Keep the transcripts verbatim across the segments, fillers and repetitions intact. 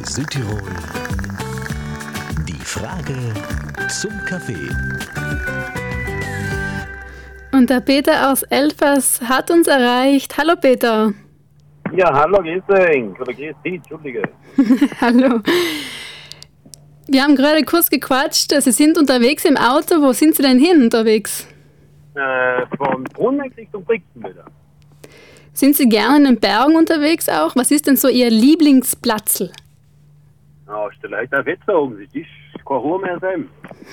Südtirol. Die Frage zum Kaffee. Und der Peter aus Elfers hat uns erreicht. Hallo Peter. Ja, hallo, grüß dich. Oder grüß dich, Entschuldige. Hallo. Wir haben gerade kurz gequatscht. Sie sind unterwegs im Auto. Wo sind Sie denn hin unterwegs? Äh, von Brunnen Richtung Brixen wieder. Sind Sie gerne in den Bergen unterwegs auch? Was ist denn so Ihr Lieblingsplatzl? Ja, ist der Leute auch jetzt sagen, es ist kein Ruhe mehr sein.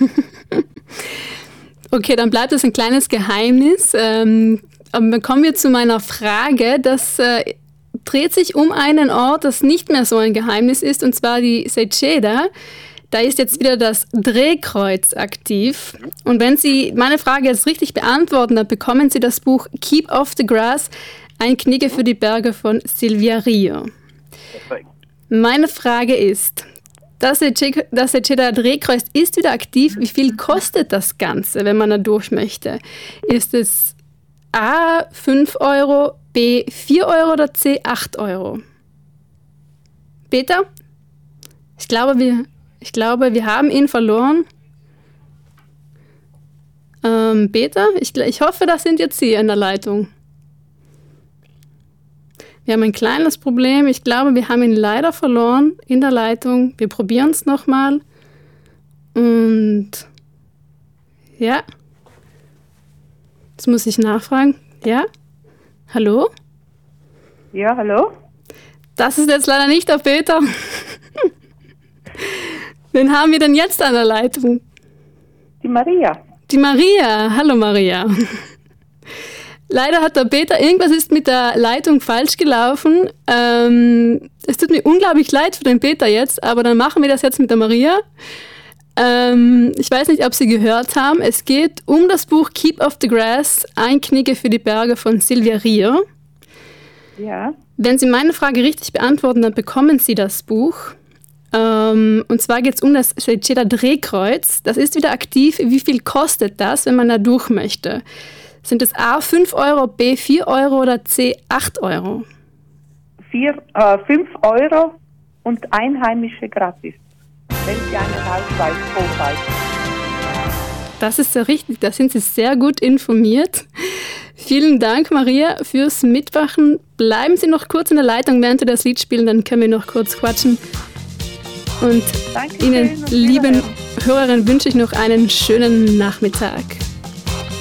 Okay, dann bleibt das ein kleines Geheimnis. Ähm, aber dann kommen wir zu meiner Frage. Das äh, dreht sich um einen Ort, das nicht mehr so ein Geheimnis ist, und zwar die Seceda. Da ist jetzt wieder das Drehkreuz aktiv. Und wenn Sie meine Frage jetzt richtig beantworten, dann bekommen Sie das Buch Keep Off the Grass, ein Knigge für die Berge von Silvia Rio. Perfekt. Meine Frage ist, das Seceda Drehkreuz ist wieder aktiv. Wie viel kostet das Ganze, wenn man da durch möchte? Ist es A fünf Euro, B vier Euro oder C acht Euro? Peter? Ich glaube, wir, ich glaube, wir haben ihn verloren. Ähm, Peter? Ich, ich hoffe, das sind jetzt Sie in der Leitung. Wir haben ein kleines Problem. Ich glaube, wir haben ihn leider verloren in der Leitung. Wir probieren es nochmal. Und ja. Jetzt muss ich nachfragen. Ja? Hallo? Ja, hallo? Das ist jetzt leider nicht der Peter. Wen haben wir denn jetzt an der Leitung? Die Maria. Die Maria. Hallo Maria. Leider hat der Peter, irgendwas ist mit der Leitung falsch gelaufen. Ähm, es tut mir unglaublich leid für den Peter jetzt, aber dann machen wir das jetzt mit der Maria. Ähm, ich weiß nicht, ob Sie gehört haben. Es geht um das Buch Keep Off the Grass, ein Knigge für die Berge von Silvia Rio. Ja. Wenn Sie meine Frage richtig beantworten, dann bekommen Sie das Buch. Ähm, und zwar geht es um das Seceda Drehkreuz. Das ist wieder aktiv. Wie viel kostet das, wenn man da durch möchte? Sind es A fünf Euro, B vier Euro oder C acht Euro? Vier, äh, fünf Euro und Einheimische gratis, wenn Sie einen Ausweis vorweisen. Das ist so richtig, da sind Sie sehr gut informiert. Vielen Dank, Maria, fürs Mitmachen. Bleiben Sie noch kurz in der Leitung, während wir das Lied spielen, dann können wir noch kurz quatschen. Und Dankeschön Ihnen, und lieben wiederhören. Hörerinnen, wünsche ich noch einen schönen Nachmittag.